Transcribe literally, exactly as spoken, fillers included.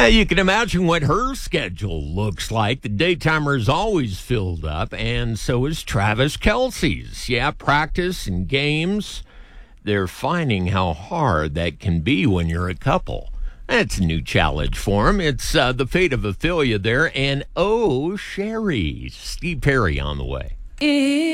Uh, you can imagine what her schedule looks like. The daytimer is always filled up, and so is Travis Kelce's. Yeah, practice and games. They're finding how hard that can be when you're a couple. That's a new challenge for him. It's uh, the fate of Ophelia there, and oh, Sherry. Steve Perry on the way.